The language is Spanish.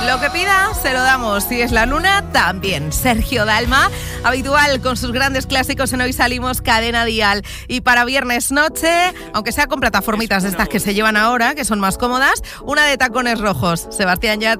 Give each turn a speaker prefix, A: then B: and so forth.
A: Lo que pida, se lo damos. Si es la luna, también. Sergio Dalma, habitual con sus grandes clásicos en Hoy Salimos, Cadena Dial. Y para viernes noche, aunque sea con plataformitas de estas que se llevan ahora, que son más cómodas, una de Tacones Rojos. Sebastián Yatra.